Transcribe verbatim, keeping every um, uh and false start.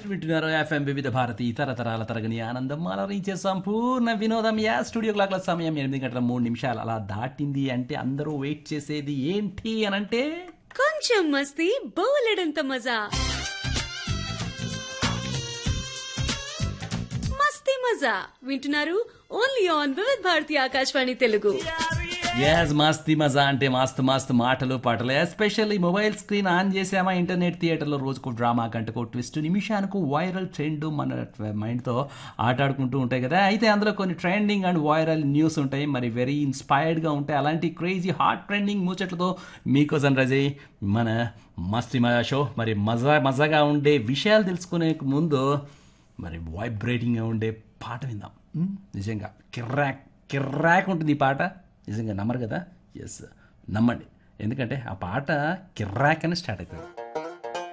వింటున్నారు ఎఫ్ఎం వివిధ భారతి తరతరాల తరగని ఆనందం అలరించే సంపూర్ణ వినోదం. యా స్టూడియో క్లాక్ల సమయం ఎనిమిది గంటల మూడు నిమిషాలు అలా దాటింది అంటే అందరూ వెయిట్ చేసేది ఏంటి అని అంటే కొంచెం మస్తీ బోలెడంత మజా. మస్తీ మజా వింటున్నారు ఓన్లీ ఆన్ వివిధ భారతి ఆకాశవాణి తెలుగు. యాజ్ మస్తీ మజా అంటే మస్తు మస్తు మాటలు పాటలు. ఎస్పెషల్లీ మొబైల్ స్క్రీన్ ఆన్ చేసామా ఇంటర్నెట్ థియేటర్లో రోజుకు డ్రామా గంటకు ట్విస్ట్ నిమిషానికి వైరల్ ట్రెండ్ మన మైండ్తో ఆటాడుకుంటూ ఉంటాయి కదా. అయితే అందులో కొన్ని ట్రెండింగ్ అండ్ వైరల్ న్యూస్ ఉంటాయి, మరి వెరీ ఇన్స్పైర్డ్గా ఉంటాయి. అలాంటి క్రేజీ హాట్ ట్రెండింగ్ ముచ్చట్లతో మీకోసం రజయ్ మన మస్తీ మజా షో. మరి మజా మజాగా ఉండే విషయాలు తెలుసుకునే ముందు మరి వైబ్రేటింగ్గా ఉండే పాట విందాం. నిజంగా కిర్రాక్ కిర్రాక్ ఉంటుంది ఈ పాట. నిజంగా నమ్మరు కదా? ఎస్ నమ్మండి, ఎందుకంటే ఆ పాట కిర్రాక్ అని స్టార్ట్ అవుతుంది.